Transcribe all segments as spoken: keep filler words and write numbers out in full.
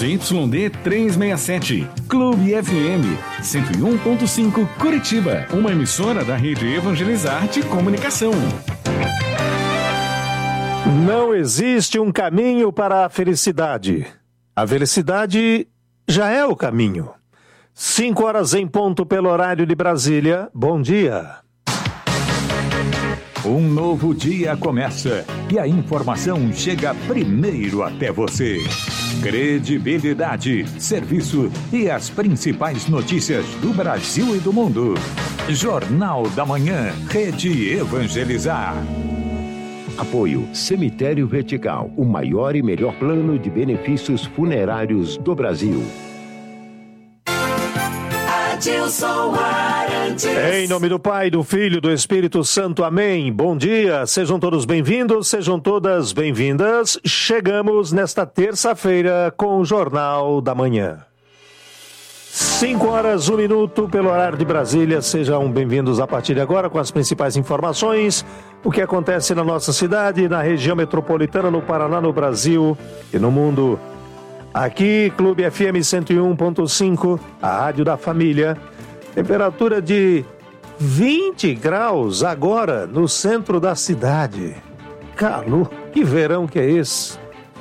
Z Y D trezentos e sessenta e sete, Clube F M cento e um ponto cinco Curitiba, uma emissora da Rede Evangelizar de Comunicação. Não existe um caminho para a felicidade. A felicidade já é o caminho. Cinco horas em ponto pelo horário de Brasília. Bom dia. Um novo dia começa e a informação chega primeiro até você. Credibilidade, serviço e as principais notícias do Brasil e do mundo. Jornal da Manhã, Rede Evangelizar. Apoio Cemitério Vertical, o maior e melhor plano de benefícios funerários do Brasil. Adilson Arantes. Em nome do Pai, do Filho e do Espírito Santo, amém. Bom dia, sejam todos bem-vindos, sejam todas bem-vindas. Chegamos nesta terça-feira com o Jornal da Manhã. Cinco horas, um minuto pelo horário de Brasília. Sejam bem-vindos a partir de agora com as principais informações, o que acontece na nossa cidade, na região metropolitana, no Paraná, no Brasil e no mundo. Aqui, Clube F M cento e um ponto cinco, a rádio da família. Temperatura de vinte graus agora no centro da cidade. Calor, que verão que é esse?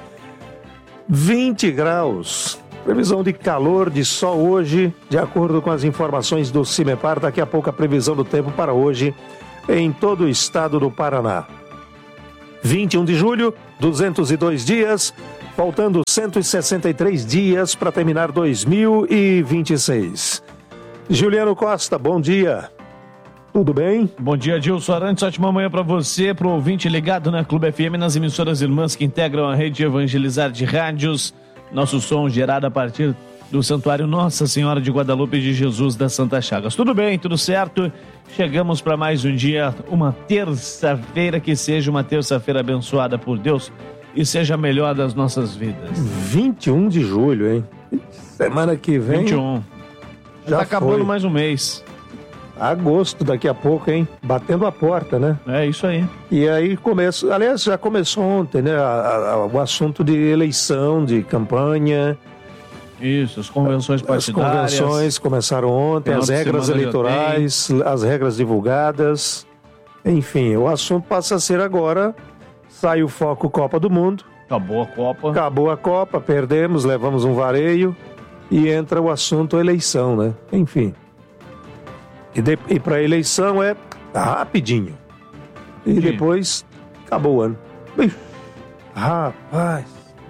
vinte graus. Previsão de calor, de sol hoje, de acordo com as informações do CIMEPAR. Daqui a pouco a previsão do tempo para hoje em todo o estado do Paraná. vinte e um de julho, duzentos e dois dias, faltando cento e sessenta e três dias para terminar dois mil e vinte e seis. Juliano Costa, bom dia. Tudo bem? Bom dia, Adilson Arantes. Ótima manhã para você, para o ouvinte ligado na Clube F M, nas emissoras irmãs que integram a Rede Evangelizar de Rádios. Nosso som gerado a partir do Santuário Nossa Senhora de Guadalupe de Jesus das Santas Chagas. Tudo bem, tudo certo? Chegamos para mais um dia, uma terça-feira, que seja uma terça-feira abençoada por Deus e seja a melhor das nossas vidas. vinte e um de julho, hein? Semana que vem. vinte e um. Já tá acabando foi. mais um mês. Agosto, daqui a pouco, hein? Batendo a porta, né? É isso aí. E aí começa, aliás, já começou ontem, né? A, a, o assunto de eleição, de campanha. Isso, as convenções partidárias. As convenções começaram ontem, Final as regras eleitorais, as regras divulgadas. Enfim, o assunto passa a ser agora, sai o foco Copa do Mundo. Acabou a Copa. Acabou a Copa, perdemos, levamos um vareio e entra o assunto eleição, né? Enfim. E, de, e para eleição é rapidinho. E Sim. depois acabou o ano. Ixi, rapaz.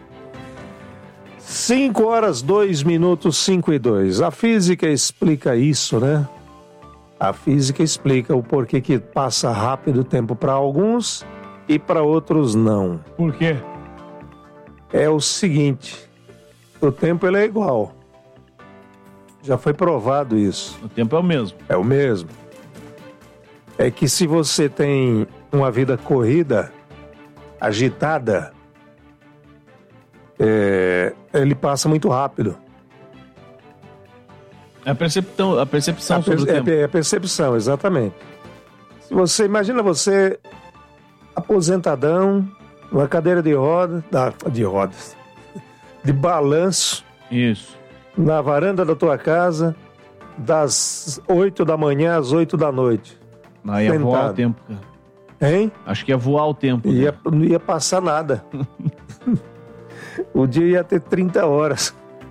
cinco horas, dois minutos, cinco e dois. A física explica isso, né? A física explica o porquê que passa rápido o tempo para alguns e para outros não. Por quê? É o seguinte, o tempo ele é igual. Já foi provado isso. O tempo é o mesmo. É o mesmo. É que se você tem uma vida corrida, agitada, é, ele passa muito rápido. É a percepção, a percepção a sobre per, o tempo. É, é a percepção, exatamente. Se você, imagina você aposentadão, uma cadeira de roda, de rodas, de balanço. Isso. Na varanda da tua casa, das oito da manhã às oito da noite. Não, ia sentado. Voar o tempo, cara. Hein? Acho que ia voar o tempo. Ia, né? Não ia passar nada. O dia ia ter trinta horas.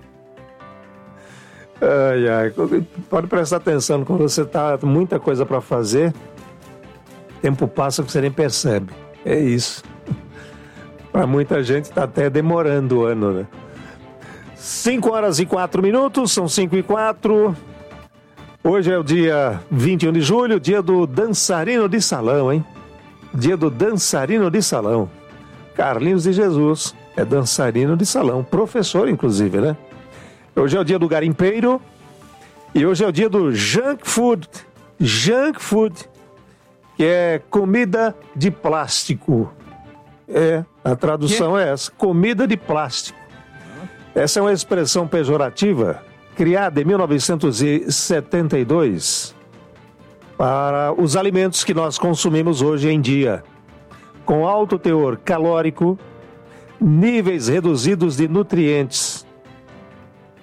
Ai, ai. Pode prestar atenção, quando você tá com muita coisa para fazer, o tempo passa que você nem percebe. É isso. Para muita gente está até demorando o ano, né? cinco horas e quatro minutos, são cinco e quatro. Hoje é o dia vinte e um de julho, dia do dançarino de salão, hein? Dia do dançarino de salão. Carlinhos de Jesus é dançarino de salão, professor inclusive, né? Hoje é o dia do garimpeiro e hoje é o dia do junk food. Junk food, que é comida de plástico. É, a tradução que? é essa, comida de plástico. Essa é uma expressão pejorativa criada em mil novecentos e setenta e dois para os alimentos que nós consumimos hoje em dia, com alto teor calórico, níveis reduzidos de nutrientes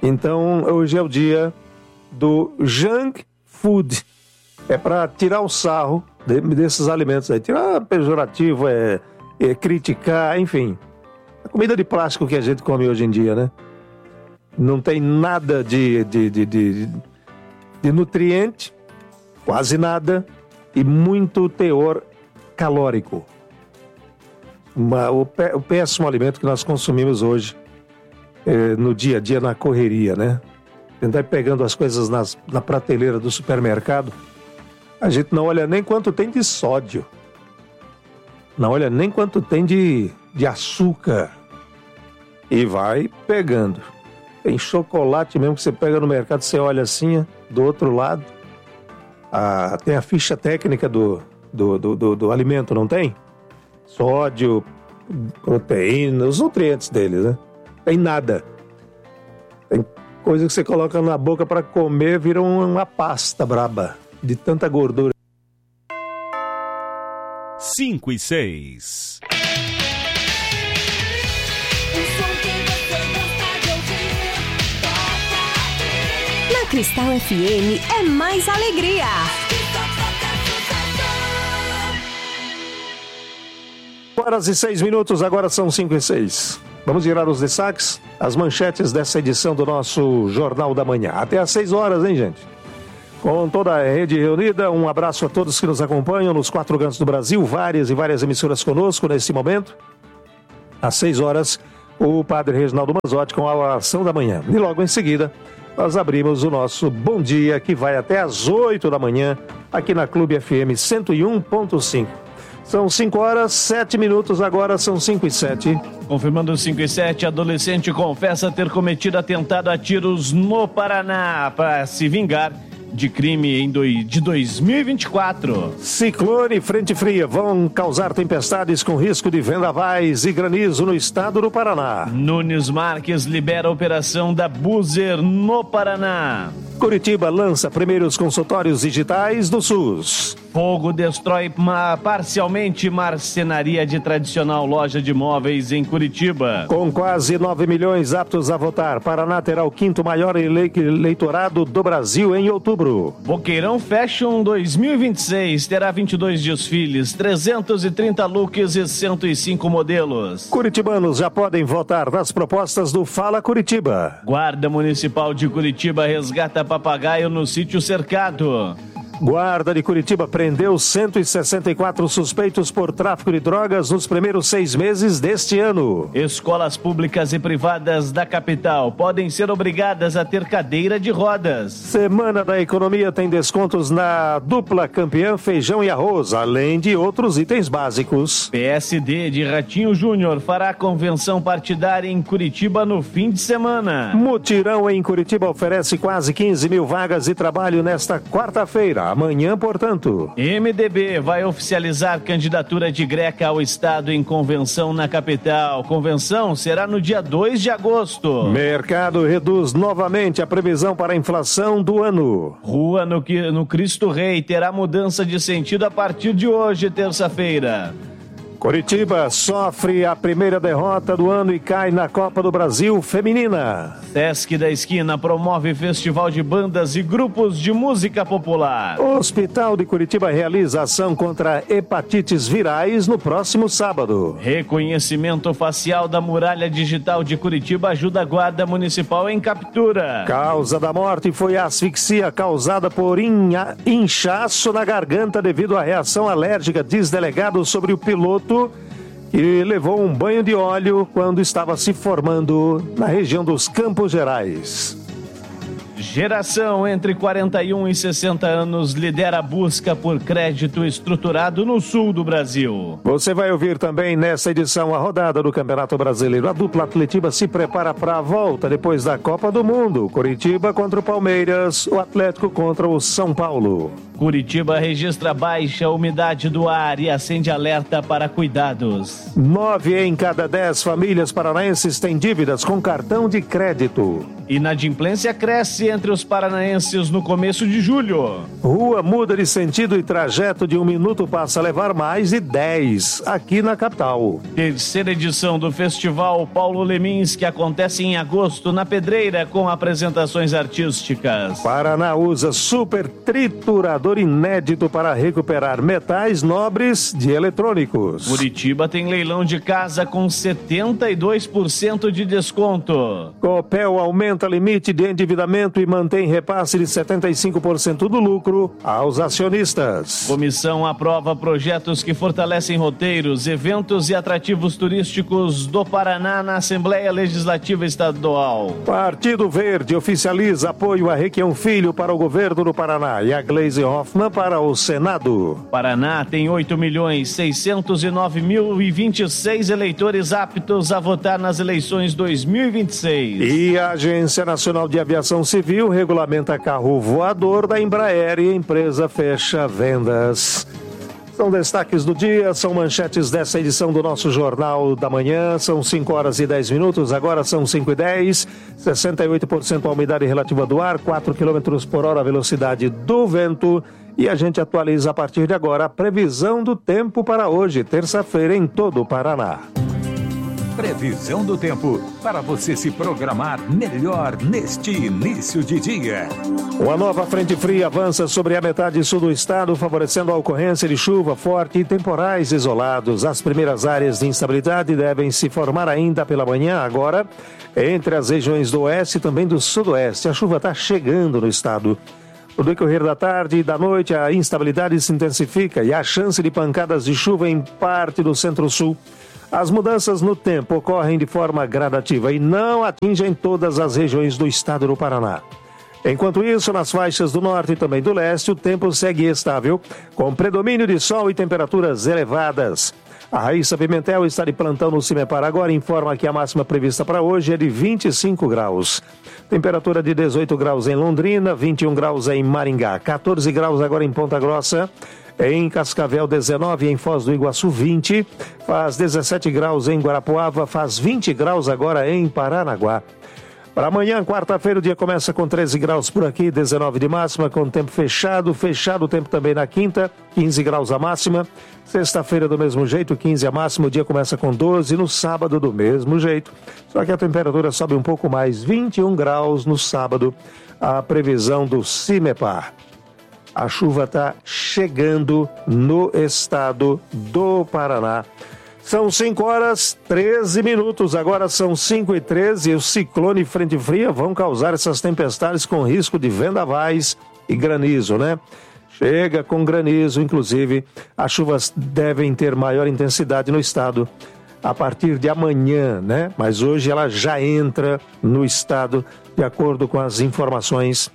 Então, hoje é o dia do junk food. É para tirar o sarro de, desses alimentos aí. Tirar pejorativo, é, é criticar, enfim. A comida de plástico que a gente come hoje em dia, né? Não tem nada de, de, de, de, de nutriente, quase nada, e muito teor calórico. Uma, o, pé, o péssimo alimento que nós consumimos hoje, é, no dia a dia, na correria, né? Tentar ir pegando as coisas nas, na prateleira do supermercado, a gente não olha nem quanto tem de sódio, não olha nem quanto tem de, de açúcar, e vai pegando. Tem chocolate mesmo que você pega no mercado, você olha assim, do outro lado, a, tem a ficha técnica do, do, do, do, do alimento, não tem? Sódio, proteína, os nutrientes deles, né? Tem nada. Tem coisa que você coloca na boca para comer, vira uma pasta braba, de tanta gordura. cinco e seis. Na Cristal F M é mais alegria. Horas e seis minutos, agora são cinco e seis. Vamos virar os destaques, as manchetes dessa edição do nosso Jornal da Manhã. Até às seis horas, hein, gente? Com toda a rede reunida, um abraço a todos que nos acompanham nos quatro cantos do Brasil, várias e várias emissoras conosco nesse momento. Às seis horas, o padre Reginaldo Manzotti com a oração da manhã. E logo em seguida, nós abrimos o nosso Bom Dia, que vai até às oito da manhã, aqui na Clube F M cento e um ponto cinco. São cinco horas, sete minutos, agora são cinco e sete. Confirmando cinco e sete, adolescente confessa ter cometido atentado a tiros no Paraná para se vingar de crime em do, de dois mil e vinte e quatro. Ciclone e frente fria vão causar tempestades com risco de vendavais e granizo no estado do Paraná. Nunes Marques libera a operação da Buser no Paraná. Curitiba lança primeiros consultórios digitais do SUS. Fogo destrói ma- parcialmente marcenaria de tradicional loja de móveis em Curitiba. Com quase nove milhões aptos a votar, Paraná terá o quinto maior ele- eleitorado do Brasil em outubro. Boqueirão Fashion dois mil e vinte e seis terá vinte e dois desfiles, trezentos e trinta looks e cento e cinco modelos. Curitibanos já podem votar nas propostas do Fala Curitiba. Guarda Municipal de Curitiba resgata papagaio no sítio cercado. Guarda de Curitiba prendeu cento e sessenta e quatro suspeitos por tráfico de drogas nos primeiros seis meses deste ano. Escolas públicas e privadas da capital podem ser obrigadas a ter cadeira de rodas. Semana da Economia tem descontos na dupla campeã feijão e arroz, além de outros itens básicos. P S D de Ratinho Júnior fará convenção partidária em Curitiba no fim de semana. Mutirão em Curitiba oferece quase quinze mil vagas de trabalho nesta quarta-feira. Amanhã, portanto. M D B vai oficializar candidatura de Greca ao Estado em convenção na capital. Convenção será no dia dois de agosto. Mercado reduz novamente a previsão para a inflação do ano. Rua no, no Cristo Rei terá mudança de sentido a partir de hoje, terça-feira. Curitiba sofre a primeira derrota do ano e cai na Copa do Brasil Feminina. Sesc da Esquina promove festival de bandas e grupos de música popular. O Hospital de Curitiba realiza ação contra hepatites virais no próximo sábado. Reconhecimento facial da muralha digital de Curitiba ajuda a Guarda Municipal em captura. Causa da morte foi a asfixia causada por inha- inchaço na garganta devido à reação alérgica, diz delegado sobre o piloto que levou um banho de óleo quando estava se formando na região dos Campos Gerais. Geração entre quarenta e um e sessenta anos lidera a busca por crédito estruturado no sul do Brasil. Você vai ouvir também nessa edição a rodada do Campeonato Brasileiro. A dupla Atletiba se prepara para a volta depois da Copa do Mundo. Curitiba contra o Palmeiras, o Atlético contra o São Paulo. Curitiba registra baixa umidade do ar e acende alerta para cuidados. Nove em cada dez famílias paranaenses têm dívidas com cartão de crédito. Inadimplência cresce entre os paranaenses no começo de julho. Rua muda de sentido e trajeto de um minuto passa a levar mais de dez aqui na capital. Terceira edição do Festival Paulo Lemins, que acontece em agosto na Pedreira com apresentações artísticas. Paraná usa super triturador inédito para recuperar metais nobres de eletrônicos. Curitiba tem leilão de casa com setenta e dois por cento de desconto. Copel aumenta limite de endividamento e mantém repasse de setenta e cinco por cento do lucro aos acionistas. Comissão aprova projetos que fortalecem roteiros, eventos e atrativos turísticos do Paraná na Assembleia Legislativa Estadual. Partido Verde oficializa apoio a Requião Filho para o governo do Paraná e a Gleisi Hoffmann para o Senado. Paraná tem oito milhões seiscentos e nove mil e vinte e seis eleitores aptos a votar nas eleições dois mil e vinte e seis. E a Agência Nacional de Aviação Civil regulamenta carro voador da Embraer e a empresa fecha vendas. São destaques do dia, são manchetes dessa edição do nosso Jornal da Manhã. São cinco horas e dez minutos, agora são cinco e dez. sessenta e oito por cento a umidade relativa do ar, quatro quilômetros por hora a velocidade do vento. E a gente atualiza a partir de agora a previsão do tempo para hoje, terça-feira, em todo o Paraná. Previsão do tempo para você se programar melhor neste início de dia. Uma nova frente fria avança sobre a metade sul do estado, favorecendo a ocorrência de chuva forte e temporais isolados. As primeiras áreas de instabilidade devem se formar ainda pela manhã, agora, entre as regiões do oeste e também do sudoeste. A chuva está chegando no estado. No decorrer da tarde e da noite, a instabilidade se intensifica e há chance de pancadas de chuva em parte do centro-sul. As mudanças no tempo ocorrem de forma gradativa e não atingem todas as regiões do estado do Paraná. Enquanto isso, nas faixas do norte e também do leste, o tempo segue estável, com predomínio de sol e temperaturas elevadas. A Raíssa Pimentel está de plantão no Cimepar agora e informa que a máxima prevista para hoje é de vinte e cinco graus. Temperatura de dezoito graus em Londrina, vinte e um graus em Maringá, quatorze graus agora em Ponta Grossa. Em Cascavel, dezenove, em Foz do Iguaçu, vinte, faz dezessete graus em Guarapuava, faz vinte graus agora em Paranaguá. Para amanhã, quarta-feira, o dia começa com treze graus por aqui, dezenove de máxima, com tempo fechado, fechado o tempo também na quinta, quinze graus a máxima. Sexta-feira do mesmo jeito, quinze a máxima, o dia começa com doze, no sábado do mesmo jeito. Só que a temperatura sobe um pouco mais, vinte e um graus no sábado, a previsão do Cimepar. A chuva está chegando no estado do Paraná. São cinco horas e treze minutos, agora são cinco e treze. O ciclone e frente fria vão causar essas tempestades com risco de vendavais e granizo, né? Chega com granizo, inclusive. As chuvas devem ter maior intensidade no estado a partir de amanhã, né? Mas hoje ela já entra no estado, de acordo com as informações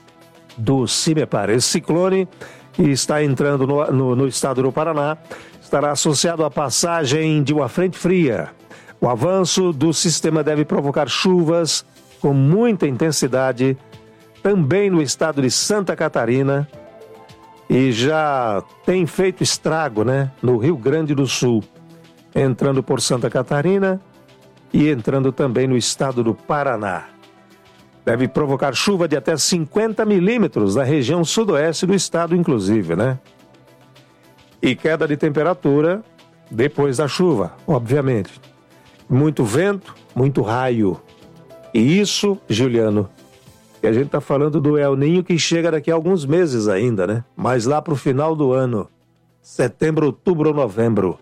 do Cimepar. Esse ciclone que está entrando no, no, no estado do Paraná estará associado à passagem de uma frente fria. O avanço do sistema deve provocar chuvas com muita intensidade também no estado de Santa Catarina e já tem feito estrago, né, no Rio Grande do Sul, entrando por Santa Catarina e entrando também no estado do Paraná. Deve provocar chuva de até cinquenta milímetros na região sudoeste do estado, inclusive, né? E queda de temperatura depois da chuva, obviamente. Muito vento, muito raio. E isso, Juliano, que a gente está falando do El Ninho que chega daqui a alguns meses ainda, né? Mas lá para o final do ano, setembro, outubro, novembro.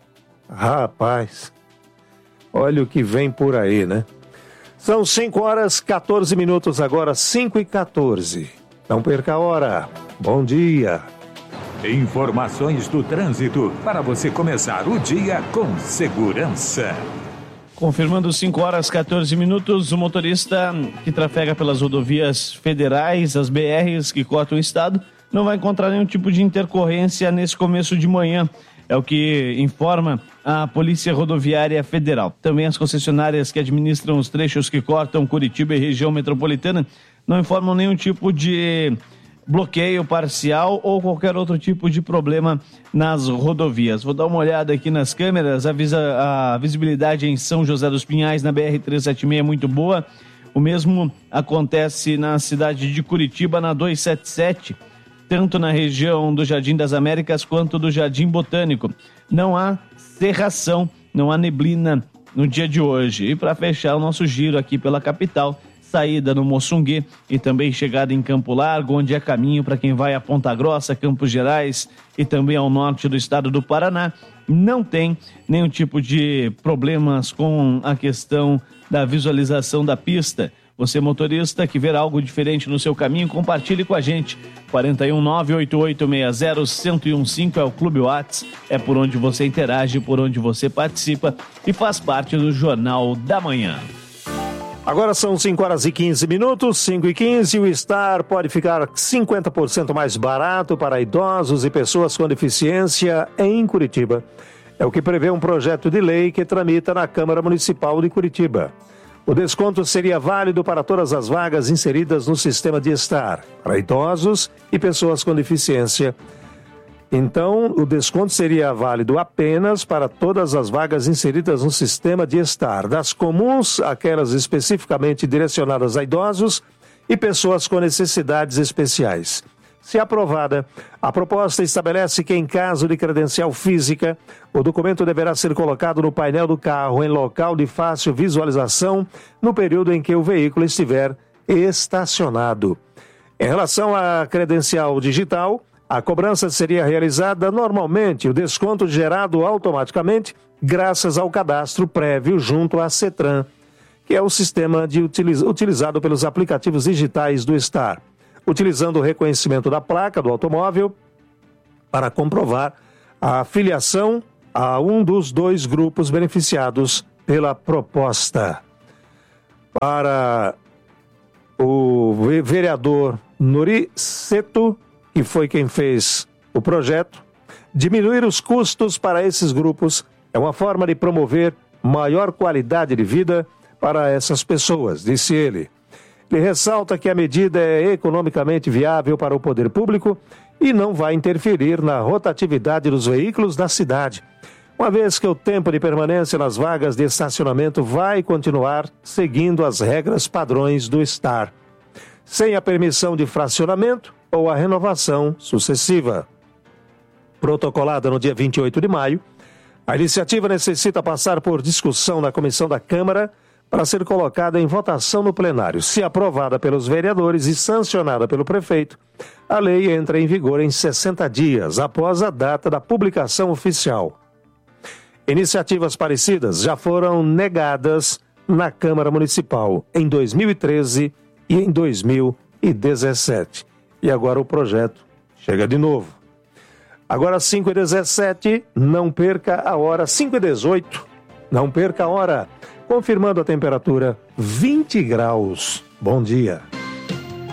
Rapaz, olha o que vem por aí, né? São cinco horas e quatorze minutos agora, cinco e quatorze. Não perca a hora. Bom dia. Informações do trânsito para você começar o dia com segurança. Confirmando cinco horas e quatorze minutos, o motorista que trafega pelas rodovias federais, as B Rs que cortam o estado, não vai encontrar nenhum tipo de intercorrência nesse começo de manhã. É o que informa a Polícia Rodoviária Federal. Também as concessionárias que administram os trechos que cortam Curitiba e região metropolitana não informam nenhum tipo de bloqueio parcial ou qualquer outro tipo de problema nas rodovias. Vou dar uma olhada aqui nas câmeras, a, visa, a visibilidade em São José dos Pinhais, na B R trezentos e setenta e seis, é muito boa. O mesmo acontece na cidade de Curitiba, na duzentos e setenta e sete, tanto na região do Jardim das Américas quanto do Jardim Botânico. Não há cerração, não há neblina no dia de hoje. E para fechar o nosso giro aqui pela capital, saída no Moçungue e também chegada em Campo Largo, onde é caminho para quem vai a Ponta Grossa, Campos Gerais e também ao norte do estado do Paraná. Não tem nenhum tipo de problemas com a questão da visualização da pista. Você, motorista, que ver algo diferente no seu caminho, compartilhe com a gente. quatro um nove oito oito seis zero um zero um cinco é o Clube Whats, é por onde você interage, por onde você participa e faz parte do Jornal da Manhã. Agora são cinco horas e quinze minutos, cinco e quinze, e o Star pode ficar cinquenta por cento mais barato para idosos e pessoas com deficiência em Curitiba. É o que prevê um projeto de lei que tramita na Câmara Municipal de Curitiba. O desconto seria válido para todas as vagas inseridas no sistema de Star, para idosos e pessoas com deficiência. Então, o desconto seria válido apenas para todas as vagas inseridas no sistema de Star, das comuns, aquelas especificamente direcionadas a idosos e pessoas com necessidades especiais. Se aprovada, a proposta estabelece que, em caso de credencial física, o documento deverá ser colocado no painel do carro em local de fácil visualização no período em que o veículo estiver estacionado. Em relação à credencial digital, a cobrança seria realizada normalmente, o desconto gerado automaticamente, graças ao cadastro prévio junto à CETRAN, que é o sistema de utiliz... utilizado pelos aplicativos digitais do Star, utilizando o reconhecimento da placa do automóvel para comprovar a filiação a um dos dois grupos beneficiados pela proposta. Para o vereador Nuri Seto, que foi quem fez o projeto, diminuir os custos para esses grupos é uma forma de promover maior qualidade de vida para essas pessoas, disse ele. Ele ressalta que a medida é economicamente viável para o poder público e não vai interferir na rotatividade dos veículos da cidade, uma vez que o tempo de permanência nas vagas de estacionamento vai continuar seguindo as regras padrões do Star, sem a permissão de fracionamento ou a renovação sucessiva. Protocolada no dia vinte e oito de maio, a iniciativa necessita passar por discussão na comissão da Câmara para ser colocada em votação no plenário. Se aprovada pelos vereadores e sancionada pelo prefeito, a lei entra em vigor em sessenta dias após a data da publicação oficial. Iniciativas parecidas já foram negadas na Câmara Municipal em dois mil e treze e em dois mil e dezessete. E agora o projeto chega de novo. Agora cinco e dezessete, não perca a hora, cinco e dezoito, não perca a hora. Confirmando a temperatura, vinte graus. Bom dia.